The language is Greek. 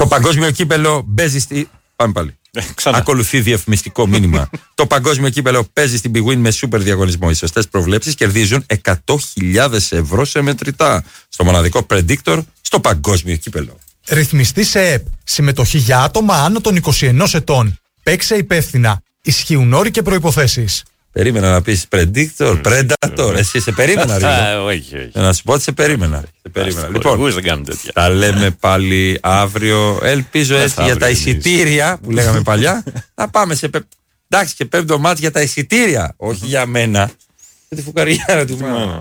παγκόσμιο κύπελο παίζει στη. Πάμε πάλι. Ακολουθεί διαφημιστικό μήνυμα. Το παγκόσμιο κύπελο παίζει στην Big Win με σούπερ διαγωνισμό. Οι σωστές προβλέψεις κερδίζουν 100.000 ευρώ σε μετρητά. Στο μοναδικό predictor στο παγκόσμιο κύπελο. Ρυθμιστή σε ΕΠ. Συμμετοχή για άτομα άνω των 21 ετών. Παίξε υπεύθυνα. Ισχύουν όροι και προϋποθέσεις. Περίμενα να πεις predictor, predator. Εσύ σε περίμενα, Ρίγο. Όχι. Να σου πω ότι σε περίμενα. Λοιπόν, τα λέμε πάλι αύριο. Ελπίζω έτσι για τα εισιτήρια που λέγαμε παλιά. Να πάμε σε. Εντάξει, και πέμπτο μάτς για τα εισιτήρια. Όχι για μένα. Για τη φουκαριά του.